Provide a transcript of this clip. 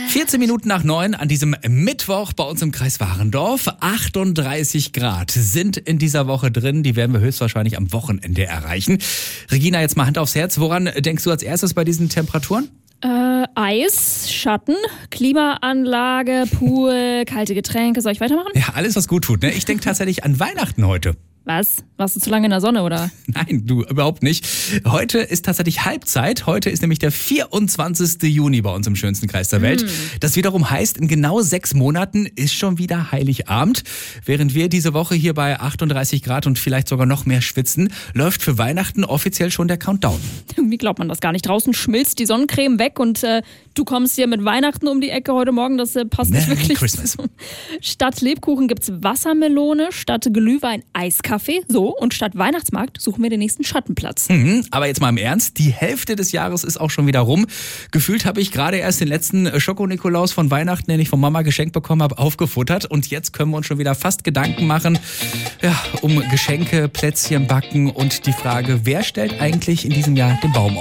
14 Minuten nach 9 an diesem Mittwoch bei uns im Kreis Warendorf. 38 Grad sind in dieser Woche drin. Die werden wir höchstwahrscheinlich am Wochenende erreichen. Regina, jetzt mal Hand aufs Herz. Woran denkst du als erstes bei diesen Temperaturen? Eis, Schatten, Klimaanlage, Pool, kalte Getränke. Soll ich weitermachen? Ja, alles, was gut tut. Ne? Ich denke tatsächlich an Weihnachten heute. Was? Warst du zu lange in der Sonne, oder? Nein, du, überhaupt nicht. Heute ist tatsächlich Halbzeit. Heute ist nämlich der 24. Juni bei uns im schönsten Kreis der Welt. Das wiederum heißt, in genau 6 Monaten ist schon wieder Heiligabend. Während wir diese Woche hier bei 38 Grad und vielleicht sogar noch mehr schwitzen, läuft für Weihnachten offiziell schon der Countdown. Irgendwie glaubt man das gar nicht. Draußen schmilzt die Sonnencreme weg und du kommst hier mit Weihnachten um die Ecke heute Morgen. Das passt nicht Merry wirklich. Christmas. Statt Lebkuchen gibt's Wassermelone, statt Glühwein Eiskaffee. So, und statt Weihnachtsmarkt suchen wir den nächsten Schattenplatz. Aber jetzt mal im Ernst, die Hälfte des Jahres ist auch schon wieder rum. Gefühlt habe ich gerade erst den letzten Schoko-Nikolaus von Weihnachten, den ich von Mama geschenkt bekommen habe, aufgefuttert. Und jetzt können wir uns schon wieder fast Gedanken machen, ja, um Geschenke, Plätzchen backen und die Frage, wer stellt eigentlich in diesem Jahr den Baum auf?